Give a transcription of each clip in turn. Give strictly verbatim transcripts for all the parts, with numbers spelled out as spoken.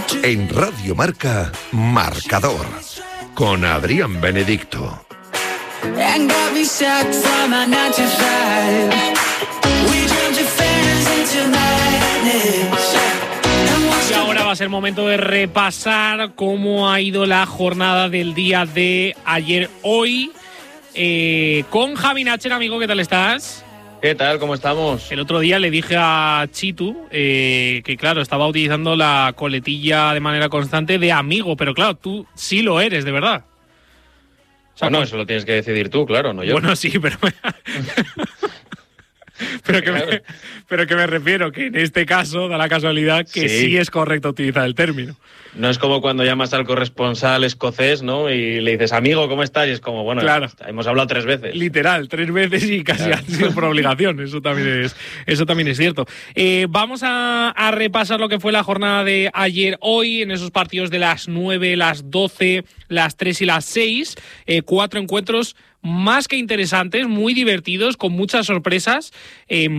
En Radio Marca, Marcador, con Adrián Benedicto. Y ahora va a ser momento de repasar cómo ha ido la jornada del día de ayer, hoy, eh, con Javi Nacher. Amigo, ¿qué tal estás? ¿Qué tal? ¿Cómo estamos? El otro día le dije a Chitu eh, que, claro, estaba utilizando la coletilla de manera constante de amigo, pero claro, tú sí lo eres, de verdad. O sea, bueno, eso lo tienes que decidir tú, claro, no yo. Bueno, sí, pero... pero, que me, pero que me refiero que en este caso da la casualidad que sí. sí es correcto utilizar el término. No es como cuando llamas al corresponsal escocés, ¿no? Y le dices, amigo, ¿cómo estás? Y es como, bueno, claro, hemos hablado tres veces. Literal, tres veces y casi claro. ha sido por obligación. Eso también es, eso también es cierto. Eh, vamos a, a repasar lo que fue la jornada de ayer, hoy, en esos partidos de las nueve, las doce, las tres y las seis. Eh, cuatro encuentros más que interesantes, muy divertidos, con muchas sorpresas. Eh,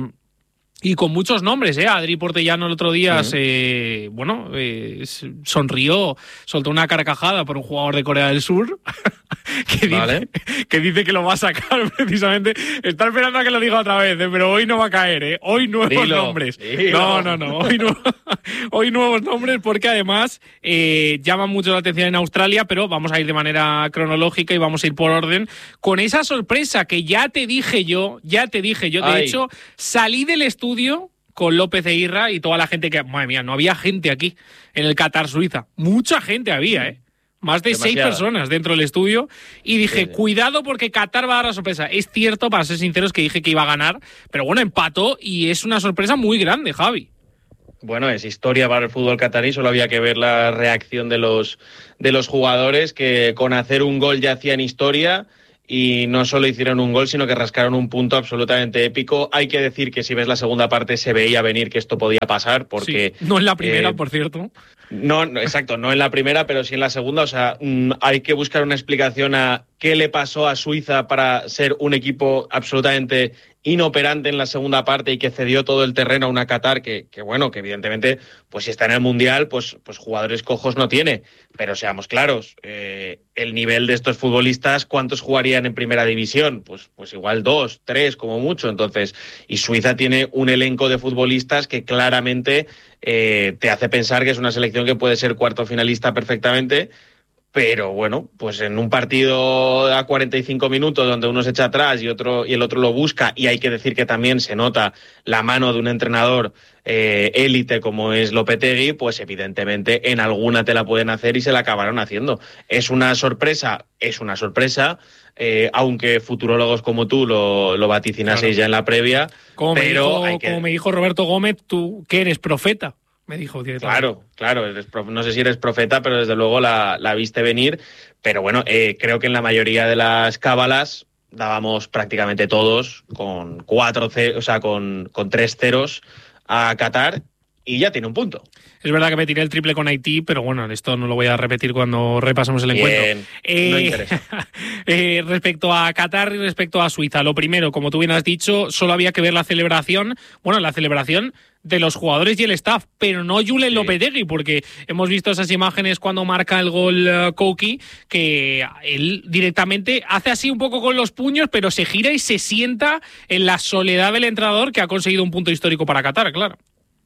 Y con muchos nombres, ¿eh? Adri Portellano el otro día, uh-huh. se, bueno, eh, sonrió, soltó una carcajada por un jugador de Corea del Sur que, vale. dice, que dice que lo va a sacar precisamente. Está esperando a que lo diga otra vez, ¿eh? Pero hoy no va a caer, ¿eh? Hoy nuevos dilo, nombres. Dilo. No, no, no. Hoy, no, hoy nuevos nombres porque además eh, llaman mucho la atención en Australia, pero vamos a ir de manera cronológica y vamos a ir por orden con esa sorpresa que ya te dije yo, ya te dije yo. De Ay. hecho, salí del estudio con López e Irra y toda la gente que... Madre mía, no había gente aquí en el Qatar Suiza. Mucha gente había, ¿eh? Más de Demasiada. seis personas dentro del estudio. Y dije, sí, sí. cuidado porque Qatar va a dar la sorpresa. Es cierto, para ser sinceros, que dije que iba a ganar. Pero bueno, empató y es una sorpresa muy grande, Javi. Bueno, es historia para el fútbol catarí. Solo había que ver la reacción de los, de los jugadores que con hacer un gol ya hacían historia. Y no solo hicieron un gol, sino que rascaron un punto absolutamente épico. Hay que decir que si ves la segunda parte se veía venir que esto podía pasar, porque... Sí, no en la primera, eh, por cierto. No, no, exacto, no en la primera, pero sí en la segunda. O sea, mmm, hay que buscar una explicación a qué le pasó a Suiza para ser un equipo absolutamente inoperante en la segunda parte y que cedió todo el terreno a una Qatar que, que bueno, que evidentemente, pues si está en el Mundial, pues, pues jugadores cojos no tiene. Pero seamos claros, eh, el nivel de estos futbolistas, ¿cuántos jugarían en primera división? Pues, pues igual dos, tres, como mucho. Entonces, y Suiza tiene un elenco de futbolistas que claramente eh, te hace pensar que es una selección que puede ser cuarto finalista perfectamente. Pero bueno, pues en un partido a cuarenta y cinco minutos donde uno se echa atrás y otro y el otro lo busca, y hay que decir que también se nota la mano de un entrenador eh, élite como es Lopetegui, pues evidentemente en alguna te la pueden hacer y se la acabaron haciendo. Es una sorpresa, es una sorpresa, eh, aunque futurólogos como tú lo, lo vaticinaseis claro. ya en la previa. Como, pero me dijo, hay que... como me dijo Roberto Gómez, tú que eres profeta. Me dijo directamente. Claro, claro, eres prof... no sé si eres profeta, pero desde luego la, la viste venir. Pero bueno, eh, creo que en la mayoría de las cábalas dábamos prácticamente todos con cuatro, o sea, con, con tres ceros a Qatar y ya tiene un punto. Es verdad que me tiré el triple con Haití, pero bueno, esto no lo voy a repetir cuando repasemos el Bien, encuentro. Eh, no interesa. eh, respecto a Qatar y respecto a Suiza, lo primero, como tú bien has dicho, solo había que ver la celebración, bueno, la celebración de los jugadores y el staff, pero no Julen sí. Lopetegui, porque hemos visto esas imágenes cuando marca el gol uh, Koki, que él directamente hace así un poco con los puños, pero se gira y se sienta en la soledad del entrenador que ha conseguido un punto histórico para Qatar, claro.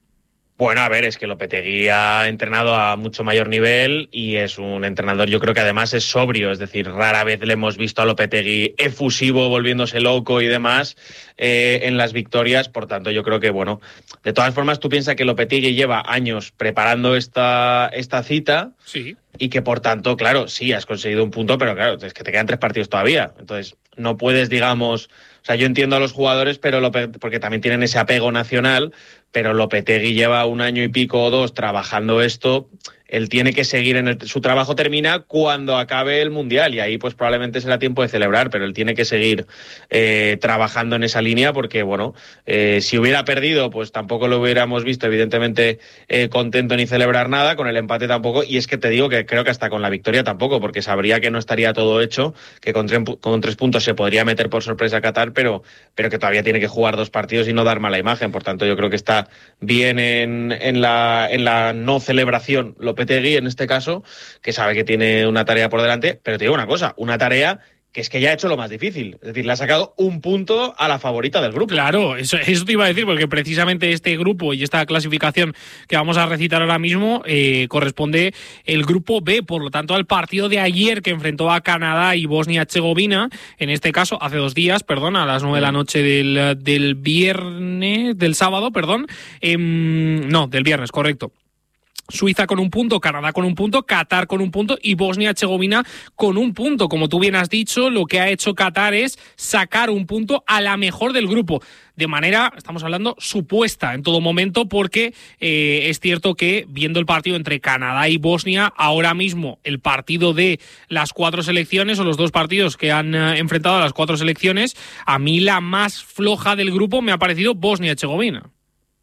Bueno, a ver, es que Lopetegui ha entrenado a mucho mayor nivel y es un entrenador, yo creo que además es sobrio, es decir, rara vez le hemos visto a Lopetegui efusivo, volviéndose loco y demás eh, en las victorias, por tanto yo creo que, bueno, de todas formas tú piensas que Lopetegui lleva años preparando esta, esta cita sí. y que por tanto, claro, sí, has conseguido un punto, pero claro, es que te quedan tres partidos todavía, entonces no puedes, digamos... O sea, yo entiendo a los jugadores, pero Lope, porque también tienen ese apego nacional, pero Lopetegui lleva un año y pico o dos trabajando esto. él tiene que seguir en el, su trabajo termina cuando acabe el Mundial y ahí pues probablemente será tiempo de celebrar, pero él tiene que seguir eh, trabajando en esa línea porque, bueno, eh, si hubiera perdido, pues tampoco lo hubiéramos visto, evidentemente, eh, contento ni celebrar nada, con el empate tampoco, y es que te digo que creo que hasta con la victoria tampoco, porque sabría que no estaría todo hecho, que con, tre con tres puntos se podría meter por sorpresa a Qatar, pero, pero que todavía tiene que jugar dos partidos y no dar mala imagen. Por tanto, yo creo que está bien en, en, la, en la no celebración Lopetegui, en este caso, que sabe que tiene una tarea por delante, pero te digo una cosa, una tarea que es que ya ha hecho lo más difícil. Es decir, le ha sacado un punto a la favorita del grupo. Claro, eso, eso te iba a decir, porque precisamente este grupo y esta clasificación que vamos a recitar ahora mismo eh, corresponde el grupo B, por lo tanto al partido de ayer que enfrentó a Canadá y Bosnia-Herzegovina, en este caso hace dos días, perdón, a las nueve de la noche del, del viernes, del sábado, perdón, eh, no, del viernes, correcto. Suiza con un punto, Canadá con un punto, Qatar con un punto y Bosnia-Herzegovina con un punto. Como tú bien has dicho, lo que ha hecho Qatar es sacar un punto a la mejor del grupo. De manera, estamos hablando, supuesta en todo momento, porque eh, es cierto que viendo el partido entre Canadá y Bosnia, ahora mismo el partido de las cuatro selecciones o los dos partidos que han eh, enfrentado a las cuatro selecciones, a mí la más floja del grupo me ha parecido Bosnia-Herzegovina.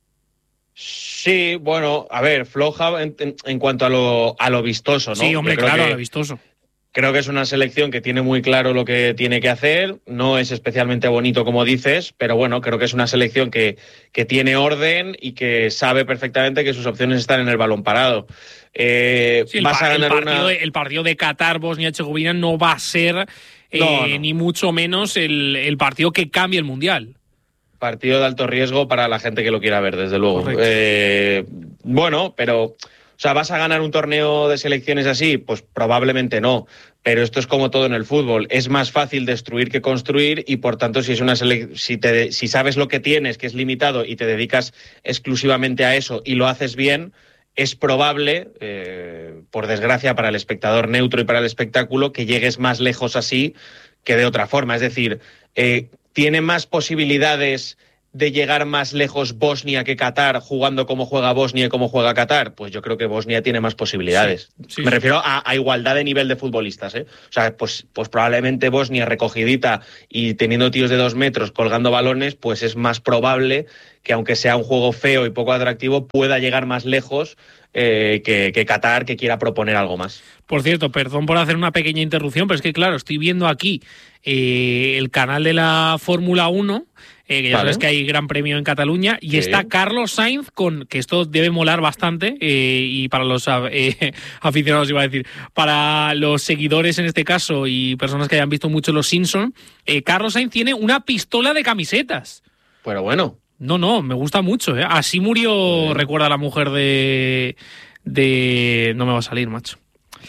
Sí, bueno, a ver, floja en, en, en cuanto a lo, a lo vistoso, ¿no? Sí, hombre, claro, a lo vistoso. Creo que es una selección que tiene muy claro lo que tiene que hacer, no es especialmente bonito como dices, pero bueno, creo que es una selección que, que tiene orden y que sabe perfectamente que sus opciones están en el balón parado. Eh, sí, el, vas a ganar el, partido una... de, el partido de Qatar, Bosnia-Herzegovina no va a ser eh, no, no. ni mucho menos el, el partido que cambie el Mundial. Partido de alto riesgo para la gente que lo quiera ver, desde luego. Eh, bueno, pero, o sea, ¿vas a ganar un torneo de selecciones así? Pues probablemente no. Pero esto es como todo en el fútbol. Es más fácil destruir que construir y, por tanto, si es una sele- si, te, si sabes lo que tienes, que es limitado, y te dedicas exclusivamente a eso y lo haces bien, es probable, eh, por desgracia para el espectador neutro y para el espectáculo, que llegues más lejos así que de otra forma. Es decir, eh, ¿tiene más posibilidades de llegar más lejos Bosnia que Qatar jugando como juega Bosnia y como juega Qatar? Pues yo creo que Bosnia tiene más posibilidades. Sí, sí. Me refiero a, a igualdad de nivel de futbolistas, ¿eh? O sea, pues, pues probablemente Bosnia recogidita y teniendo tíos de dos metros colgando balones, pues es más probable que aunque sea un juego feo y poco atractivo, pueda llegar más lejos eh, que, que Qatar, que quiera proponer algo más. Por cierto, perdón por hacer una pequeña interrupción, pero es que claro, estoy viendo aquí eh, el canal de la Fórmula uno, eh, que ya vale. sabes que hay Gran Premio en Cataluña, y sí. está Carlos Sainz, con que esto debe molar bastante, eh, y para los eh, aficionados iba a decir, para los seguidores en este caso y personas que hayan visto mucho Los Simpson, eh, Carlos Sainz tiene una pistola de camisetas. Pero bueno. No, no, me gusta mucho, ¿eh? Así murió, sí. recuerda la mujer de... de... no me va a salir, macho.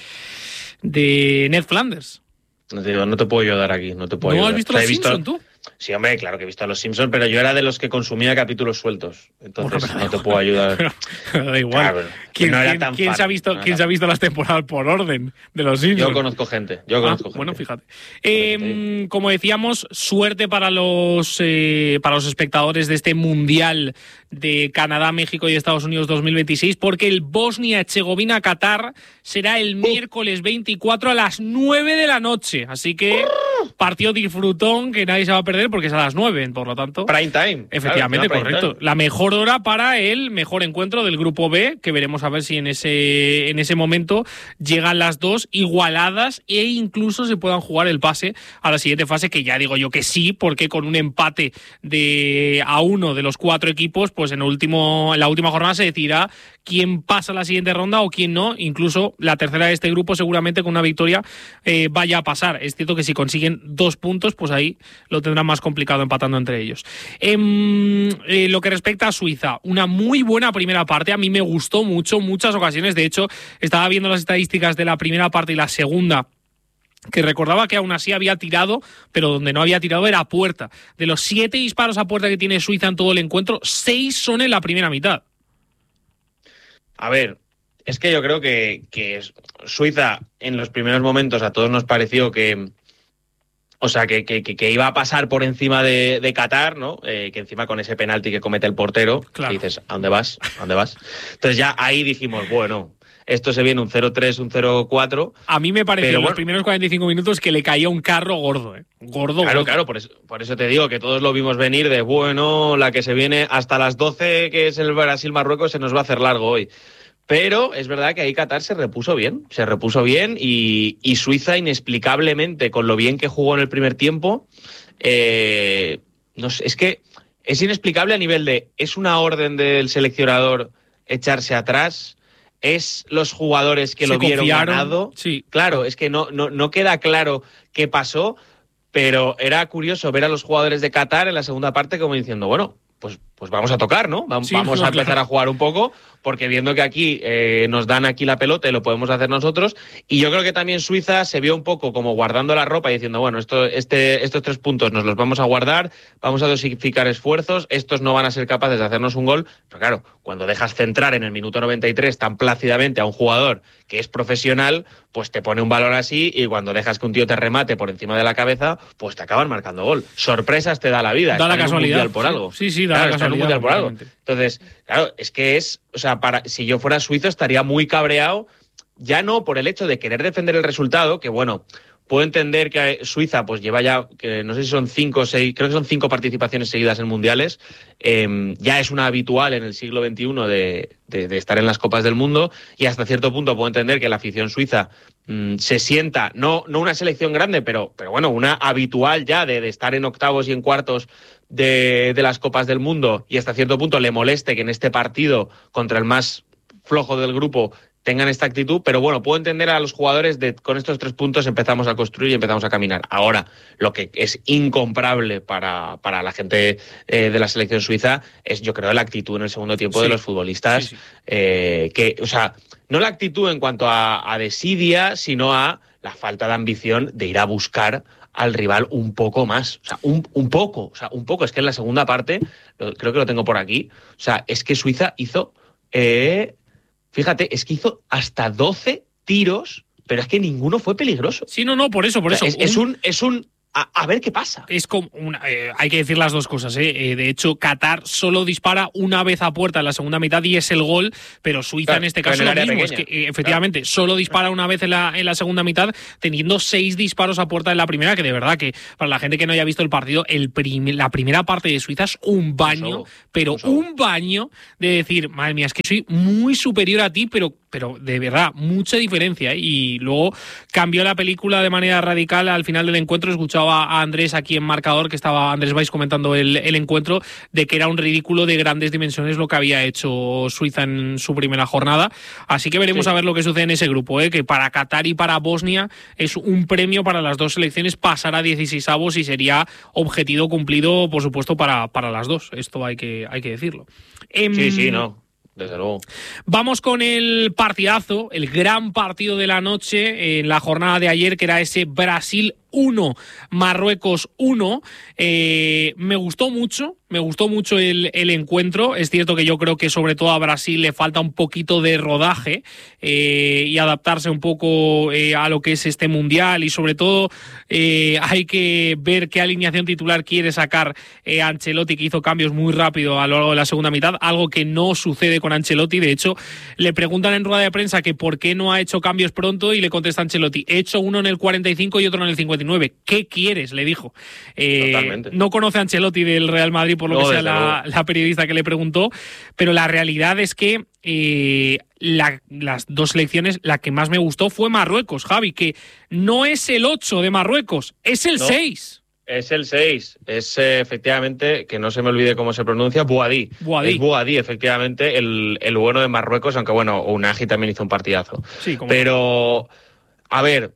De Ned Flanders. No te, no te puedo ayudar aquí, no te puedo ¿No ayudar. has visto Los Simpson, tú? Sí, hombre, claro que he visto a Los Simpsons, pero yo era de los que consumía capítulos sueltos. Entonces bueno, no te puedo ayudar. Pero, pero da igual. Claro, ¿Quién, no ¿quién, ¿quién, se ha visto, no ¿quién se ha visto las temporadas por orden de Los Simpsons? Yo conozco gente. Yo conozco ah, gente. Bueno, fíjate. Eh, como decíamos, suerte para los, eh, para los espectadores de este Mundial de Canadá, México y Estados Unidos dos mil veintiséis, porque el Bosnia-Herzegovina-Qatar será el miércoles veinticuatro a las nueve de la noche. Así que partido disfrutón que nadie se va a perder porque es a las nueve, por lo tanto. Prime time. Efectivamente, claro, correcto. Time. La mejor hora para el mejor encuentro del grupo B, que veremos a ver si en ese, en ese momento llegan las dos igualadas e incluso se puedan jugar el pase a la siguiente fase, que ya digo yo que sí, porque con un empate de a uno de los cuatro equipos, pues en, el último, en la última jornada se decidirá quién pasa a la siguiente ronda o quién no. Incluso la tercera de este grupo seguramente con una victoria eh, vaya a pasar. Es cierto que si consiguen dos puntos, pues ahí lo tendrán más complicado empatando entre ellos. Eh, eh, lo que respecta a Suiza, una muy buena primera parte. A mí me gustó mucho, muchas ocasiones. De hecho, estaba viendo las estadísticas de la primera parte y la segunda, que recordaba que aún así había tirado, pero donde no había tirado era a puerta. De los siete disparos a puerta que tiene Suiza en todo el encuentro, seis son en la primera mitad. A ver, es que yo creo que, que Suiza en los primeros momentos a todos nos pareció que, o sea, que, que, que iba a pasar por encima de, de Qatar, ¿no? Eh, que encima con ese penalti que comete el portero, claro. dices, ¿a dónde vas? ¿A dónde vas? Entonces ya ahí dijimos, bueno, esto se viene un cero tres, un cero cuatro. A mí me pareció en bueno, los primeros cuarenta y cinco minutos que le caía un carro gordo, ¿eh? Gordo, Claro, gordo. claro, por eso, por eso te digo que todos lo vimos venir de, bueno, la que se viene hasta las doce, que es el Brasil-Marruecos, se nos va a hacer largo hoy. Pero es verdad que ahí Qatar se repuso bien, se repuso bien y, y Suiza inexplicablemente, con lo bien que jugó en el primer tiempo, eh, no sé, es que es inexplicable a nivel de, es una orden del seleccionador echarse atrás, es los jugadores que Se lo vieron confiaron, ganado. sí. Claro, es que no, no, no queda claro qué pasó, pero era curioso ver a los jugadores de Qatar en la segunda parte como diciendo, bueno, pues, pues vamos a tocar, ¿no? Vamos, Sí, vamos no, a empezar claro. a jugar un poco, porque viendo que aquí eh, nos dan aquí la pelota y lo podemos hacer nosotros. Y yo creo que también Suiza se vio un poco como guardando la ropa y diciendo, bueno, esto, este, estos tres puntos nos los vamos a guardar, vamos a dosificar esfuerzos, estos no van a ser capaces de hacernos un gol. Pero claro, cuando dejas centrar en el minuto noventa y tres tan plácidamente a un jugador que es profesional, pues te pone un balón así, y cuando dejas que un tío te remate por encima de la cabeza, pues te acaban marcando gol. Sorpresas te da la vida. Da la Están en un casualidad. mundial por Sí, algo. sí, sí, da Claro, la están en un casualidad, mundial por algo. completamente. Entonces, claro, es que es, o sea, para, si yo fuera suizo estaría muy cabreado, ya no por el hecho de querer defender el resultado, que bueno, puedo entender que Suiza pues lleva ya, que no sé si son cinco o seis, creo que son cinco participaciones seguidas en mundiales, eh, ya es una habitual en el siglo veintiuno de, de, de estar en las Copas del Mundo, y hasta cierto punto puedo entender que la afición suiza mmm, se sienta, no, no una selección grande, pero, pero bueno, una habitual ya de, de estar en octavos y en cuartos de, de las Copas del Mundo, y hasta cierto punto le moleste que en este partido contra el más flojo del grupo tengan esta actitud, pero bueno, puedo entender a los jugadores de con estos tres puntos empezamos a construir y empezamos a caminar. Ahora, lo que es incomparable para, para la gente eh, de la selección suiza es, yo creo, la actitud en el segundo tiempo Sí. de los futbolistas, Sí, sí. Eh, que, o sea, no la actitud en cuanto a, a desidia, sino a la falta de ambición de ir a buscar al rival un poco más, o sea, un, un poco, o sea, un poco, es que en la segunda parte, lo, creo que lo tengo por aquí, o sea, es que Suiza hizo... Eh, Fíjate, es que hizo hasta doce tiros, pero es que ninguno fue peligroso. Sí, no, no, por eso, por O sea, eso. es, es un, es un a, a ver qué pasa. Es como una, eh, hay que decir las dos cosas, ¿eh? Eh, de hecho, Qatar solo dispara una vez a puerta en la segunda mitad y es el gol, pero Suiza Claro, en este pero caso en el lo área mismo, pequeña. es que eh, efectivamente claro. solo dispara una vez en la, en la segunda mitad, teniendo seis disparos a puerta en la primera, que de verdad que para la gente que no haya visto el partido, el prim, la primera parte de Suiza es un baño, un pero un, un baño de decir, madre mía, es que soy muy superior a ti, pero pero de verdad, mucha diferencia. ¿eh? Y luego cambió la película de manera radical al final del encuentro. Escuchaba a Andrés aquí en Marcador, que estaba Andrés Valls comentando el, el encuentro, de que era un ridículo de grandes dimensiones lo que había hecho Suiza en su primera jornada. Así que veremos sí. a ver lo que sucede en ese grupo, ¿eh? que para Qatar y para Bosnia es un premio para las dos selecciones pasar a dieciséis avos y sería objetivo cumplido, por supuesto, para, para las dos. Esto hay que, hay que decirlo. Eh, sí, sí, no. Desde luego. Vamos con el partidazo, el gran partido de la noche en la jornada de ayer, que era ese Brasil uno, Marruecos uno. Eh, me gustó mucho, me gustó mucho el, el encuentro. Es cierto que yo creo que sobre todo a Brasil le falta un poquito de rodaje eh, y adaptarse un poco eh, a lo que es este mundial, y sobre todo eh, hay que ver qué alineación titular quiere sacar eh, Ancelotti, que hizo cambios muy rápido a lo largo de la segunda mitad, algo que no sucede con Ancelotti. De hecho, le preguntan en rueda de prensa que por qué no ha hecho cambios pronto y le contesta Ancelotti, he hecho uno en el cuarenta y cinco y otro en el cincuenta y nueve. ¿Qué quieres?, le dijo. Eh, Totalmente. No conoce a Ancelotti del Real Madrid, por lo no, que sea la, la periodista que le preguntó, pero la realidad es que eh, la, las dos selecciones, la que más me gustó fue Marruecos, Javi, que no es el ocho de Marruecos, es el no. seis. Es el seis, es eh, efectivamente, que no se me olvide cómo se pronuncia, Bouhaddi. Bouhaddi. Es Bouhaddi, efectivamente, el, el bueno de Marruecos, aunque bueno, Unai también hizo un partidazo. Sí, como Pero, a ver,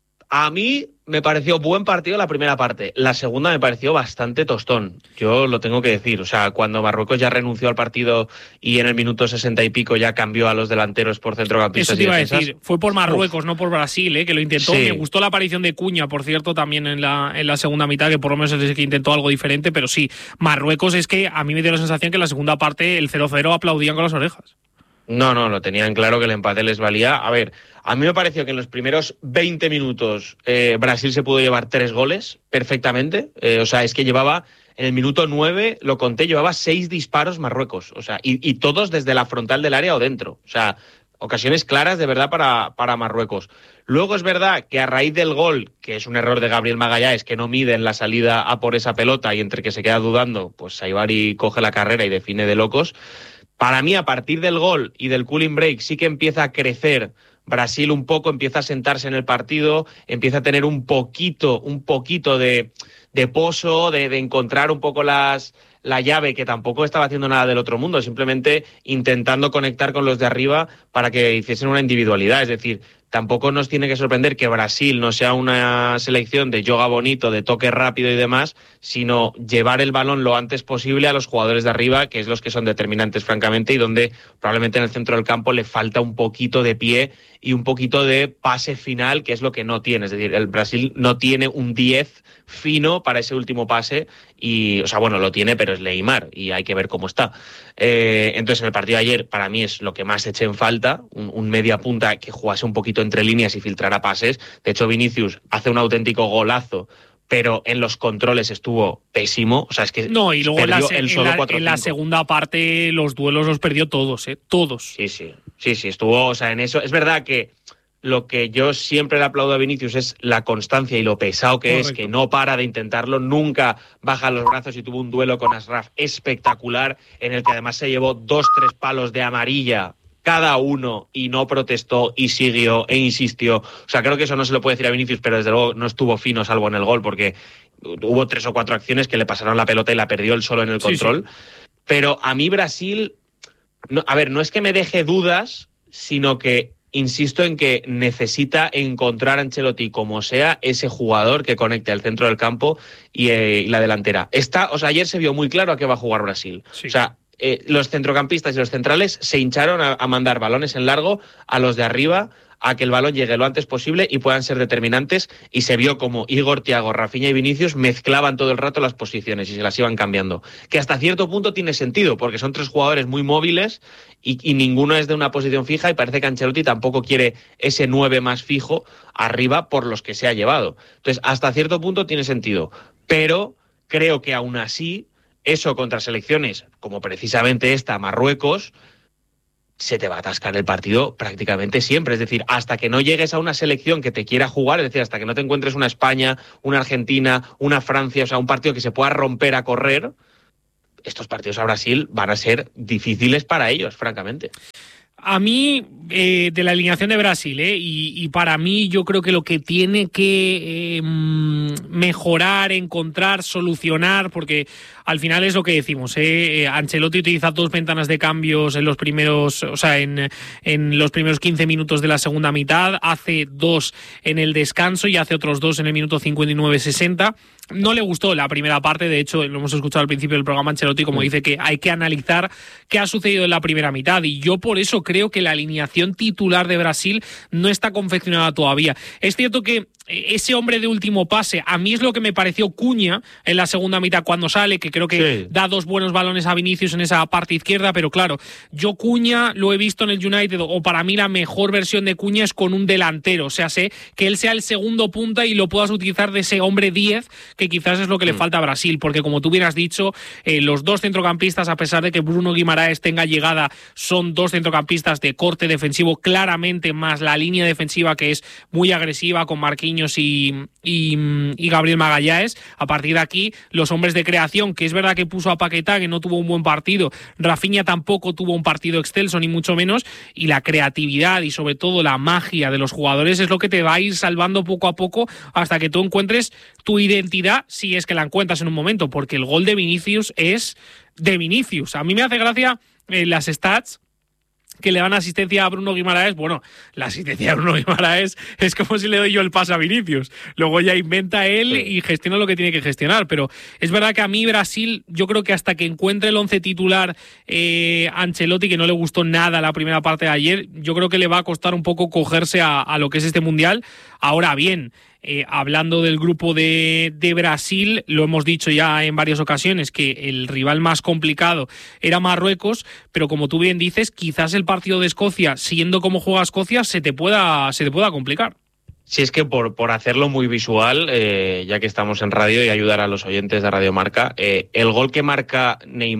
a mí me pareció buen partido la primera parte. La segunda me pareció bastante tostón. Yo lo tengo que decir. O sea, cuando Marruecos ya renunció al partido y en el minuto sesenta y pico ya cambió a los delanteros por centrocampistas. Eso te iba a defensas. decir. Fue por Marruecos, Uf. no por Brasil, ¿eh? que lo intentó. Sí. Me gustó la aparición de Cuña, por cierto, también en la, en la segunda mitad, que por lo menos es el que intentó algo diferente. Pero sí, Marruecos es que a mí me dio la sensación que en la segunda parte el cero cero aplaudían con las orejas. No, no, lo tenían claro que el empate les valía. A ver, a mí me pareció que en los primeros veinte minutos eh, Brasil se pudo llevar tres goles perfectamente. Eh, o sea, es que llevaba, en el minuto nueve, lo conté, llevaba seis disparos Marruecos. O sea, y, y todos desde la frontal del área o dentro. O sea, ocasiones claras de verdad para, para Marruecos. Luego es verdad que a raíz del gol, que es un error de Gabriel Magallanes, que no mide en la salida a por esa pelota y entre que se queda dudando, pues Saibari coge la carrera y define de locos. Para mí, a partir del gol y del cooling break, sí que empieza a crecer Brasil un poco, empieza a sentarse en el partido, empieza a tener un poquito, un poquito de, de pozo, de, de encontrar un poco las... la llave, que tampoco estaba haciendo nada del otro mundo, simplemente intentando conectar con los de arriba para que hiciesen una individualidad. Es decir, tampoco nos tiene que sorprender que Brasil no sea una selección de yoga bonito, de toque rápido y demás, sino llevar el balón lo antes posible a los jugadores de arriba, que es los que son determinantes, francamente, y donde probablemente en el centro del campo le falta un poquito de pie y un poquito de pase final, que es lo que no tiene. Es decir, el Brasil no tiene un diez fino para ese último pase y, o sea, bueno, lo tiene, pero es Neymar y hay que ver cómo está. Eh, entonces, en el partido de ayer, para mí es lo que más eché en falta, un, un media punta que jugase un poquito entre líneas y filtrara pases. De hecho, Vinicius hace un auténtico golazo, pero en los controles estuvo pésimo. O sea, es que no, y luego perdió la se, el solo en, la, en la segunda parte los duelos los perdió todos, ¿eh? Todos. Sí, sí, sí, sí, estuvo, o sea, en eso. Es verdad que lo que yo siempre le aplaudo a Vinicius es la constancia y lo pesado que Correcto. Es, que no para de intentarlo, nunca baja los brazos y tuvo un duelo con Ashraf espectacular, en el que además se llevó dos, tres palos de amarilla cada uno y no protestó y siguió e insistió. O sea, creo que eso no se lo puede decir a Vinicius, pero desde luego no estuvo fino salvo en el gol, porque hubo tres o cuatro acciones que le pasaron la pelota y la perdió él solo en el control. Sí, sí. Pero a mí Brasil, no, a ver, no es que me deje dudas, sino que insisto en que necesita encontrar a Ancelotti como sea ese jugador que conecte el centro del campo y, eh, y la delantera. Esta, o sea, ayer se vio muy claro a qué va a jugar Brasil. Sí. O sea, eh, los centrocampistas y los centrales se hincharon a, a mandar balones en largo a los de arriba, a que el balón llegue lo antes posible y puedan ser determinantes, y se vio como Igor, Thiago, Rafinha y Vinicius mezclaban todo el rato las posiciones y se las iban cambiando, que hasta cierto punto tiene sentido porque son tres jugadores muy móviles y, y ninguno es de una posición fija, y parece que Ancelotti tampoco quiere ese nueve más fijo arriba por los que se ha llevado. Entonces, hasta cierto punto tiene sentido, pero creo que aún así eso contra selecciones como precisamente esta, Marruecos, se te va a atascar el partido prácticamente siempre. Es decir, hasta que no llegues a una selección que te quiera jugar, es decir, hasta que no te encuentres una España, una Argentina, una Francia, o sea, un partido que se pueda romper a correr, estos partidos a Brasil van a ser difíciles para ellos, francamente. A mí, eh, de la alineación de Brasil, eh, y, y para mí yo creo que lo que tiene que eh, mejorar, encontrar, solucionar, porque al final es lo que decimos, eh, Ancelotti utiliza dos ventanas de cambios en los primeros, o sea, en, en los primeros quince minutos de la segunda mitad, hace dos en el descanso y hace otros dos en el minuto cincuenta y nueve sesenta. No le gustó la primera parte, de hecho lo hemos escuchado al principio del programa, Ancelotti como dice que hay que analizar qué ha sucedido en la primera mitad, y yo por eso creo que la alineación titular de Brasil no está confeccionada todavía. Es cierto que ese hombre de último pase, a mí es lo que me pareció Cunha en la segunda mitad cuando sale, que creo que sí. da dos buenos balones a Vinicius en esa parte izquierda, pero claro, yo Cunha lo he visto en el United, o para mí la mejor versión de Cunha es con un delantero, o sea, sé que él sea el segundo punta y lo puedas utilizar de ese hombre diez, que quizás es lo que mm. le falta a Brasil, porque como tú hubieras dicho, eh, los dos centrocampistas, a pesar de que Bruno Guimaraes tenga llegada, son dos centrocampistas de corte defensivo claramente, más la línea defensiva que es muy agresiva con Marquinhos Y, y, y Gabriel Magallanes. A partir de aquí, los hombres de creación, que es verdad que puso a Paquetá, que no tuvo un buen partido, Rafinha tampoco tuvo un partido excelso, ni mucho menos, y la creatividad y sobre todo la magia de los jugadores es lo que te va a ir salvando poco a poco hasta que tú encuentres tu identidad, si es que la encuentras en un momento, porque el gol de Vinicius es de Vinicius. A mí me hace gracia eh, las stats que le dan asistencia a Bruno Guimaraes. Bueno, la asistencia a Bruno Guimaraes es como si le doy yo el pase a Vinicius. Luego ya inventa él sí. y gestiona lo que tiene que gestionar. Pero es verdad que a mí Brasil, yo creo que hasta que encuentre el once titular eh, Ancelotti, que no le gustó nada la primera parte de ayer, yo creo que le va a costar un poco cogerse a, a lo que es este Mundial. Ahora bien, Eh, hablando del grupo de, de Brasil, lo hemos dicho ya en varias ocasiones, que el rival más complicado era Marruecos, pero como tú bien dices, quizás el partido de Escocia, siendo como juega Escocia, se te pueda, se te pueda complicar. Si es que por, por hacerlo muy visual, eh, ya que estamos en radio y ayudar a los oyentes de Radio Marca, eh, el gol que marca Neymar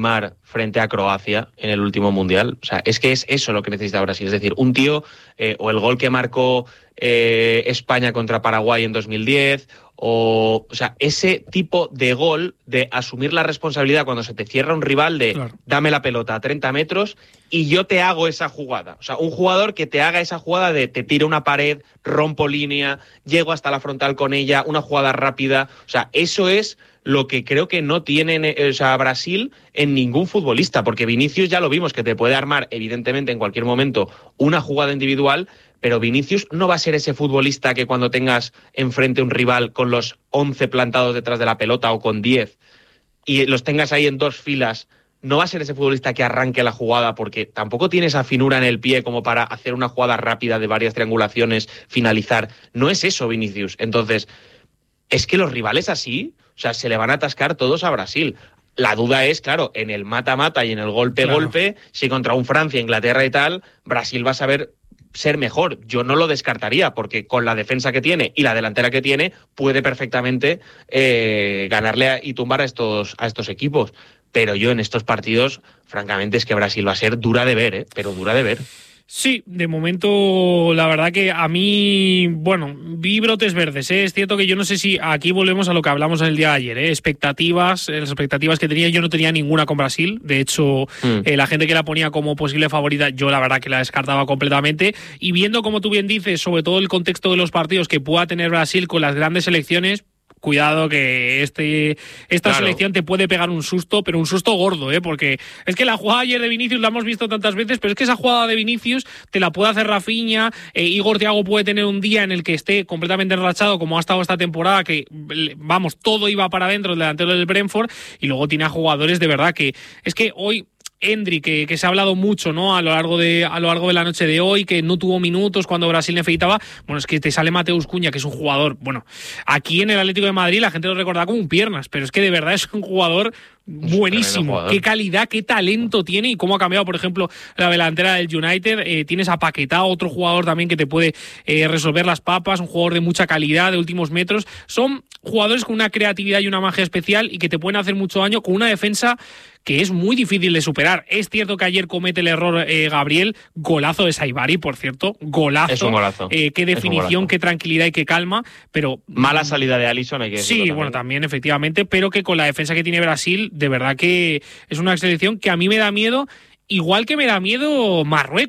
frente a Croacia en el último Mundial. O sea, es que es eso lo que necesita Brasil. Es decir, un tío, eh, o el gol que marcó eh, España contra Paraguay en dos mil diez, o, o sea, ese tipo de gol de asumir la responsabilidad cuando se te cierra un rival de claro. Dame la pelota a treinta metros y yo te hago esa jugada. O sea, un jugador que te haga esa jugada de te tiro una pared, rompo línea, llego hasta la frontal con ella, una jugada rápida. O sea, eso es lo que creo que no tiene, o sea, Brasil en ningún futbolista, porque Vinicius ya lo vimos, que te puede armar, evidentemente, en cualquier momento, una jugada individual, pero Vinicius no va a ser ese futbolista que cuando tengas enfrente un rival con los once plantados detrás de la pelota o con diez y los tengas ahí en dos filas, no va a ser ese futbolista que arranque la jugada, porque tampoco tiene esa finura en el pie como para hacer una jugada rápida de varias triangulaciones, finalizar. No es eso Vinicius. Entonces, es que los rivales así, o sea, se le van a atascar todos a Brasil. La duda es, claro, en el mata-mata y en el golpe-golpe, claro. Si contra un Francia, Inglaterra y tal, Brasil va a saber ser mejor. Yo no lo descartaría, porque con la defensa que tiene y la delantera que tiene, puede perfectamente eh, ganarle a, y tumbar a estos, a estos equipos. Pero yo en estos partidos, francamente, es que Brasil va a ser dura de ver, ¿eh? Pero dura de ver. Sí, de momento la verdad que a mí, bueno, vi brotes verdes, ¿eh? Es cierto que yo no sé si aquí volvemos a lo que hablamos en el día de ayer, ¿eh? Expectativas, las expectativas que tenía, yo no tenía ninguna con Brasil, de hecho mm. eh, la gente que la ponía como posible favorita, yo la verdad que la descartaba completamente, y viendo como tú bien dices, sobre todo el contexto de los partidos que pueda tener Brasil con las grandes selecciones, cuidado que este esta claro. selección te puede pegar un susto, pero un susto gordo, ¿eh? Porque es que la jugada ayer de Vinicius la hemos visto tantas veces, pero es que esa jugada de Vinicius te la puede hacer Rafinha, eh, Igor Thiago puede tener un día en el que esté completamente enrachado como ha estado esta temporada, que vamos, todo iba para adentro el delantero del Brentford, y luego tiene a jugadores de verdad que es que hoy Endrick, que, que se ha hablado mucho, ¿no? A lo largo de a lo largo de la noche de hoy, que no tuvo minutos cuando Brasil necesitaba. Bueno, es que te sale Mateus Cunha, que es un jugador, bueno, aquí en el Atlético de Madrid la gente lo recuerda como un piernas, pero es que de verdad es un jugador buenísimo. Jugador. Qué calidad, qué talento tiene y cómo ha cambiado, por ejemplo, la delantera del United. Eh, tienes a Paquetá, otro jugador también que te puede eh, resolver las papas, un jugador de mucha calidad, de últimos metros. Son jugadores con una creatividad y una magia especial y que te pueden hacer mucho daño con una defensa que es muy difícil de superar. Es cierto que ayer comete el error eh, Gabriel, golazo de Saibari, por cierto, golazo. Es un golazo. Eh, qué definición, golazo. Qué tranquilidad y qué calma, pero... Mala salida de Alisson, hay que decirlo. Sí, también. Bueno, también, efectivamente, pero que con la defensa que tiene Brasil, de verdad que es una selección que a mí me da miedo, igual que me da miedo Marruecos.